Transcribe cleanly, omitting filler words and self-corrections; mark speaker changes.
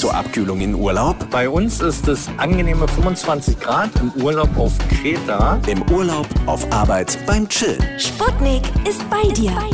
Speaker 1: Zur Abkühlung in Urlaub?
Speaker 2: Bei uns ist es angenehme 25 Grad im Urlaub auf Kreta.
Speaker 1: Im Urlaub, auf Arbeit, beim Chillen.
Speaker 3: Sputnik ist bei dir.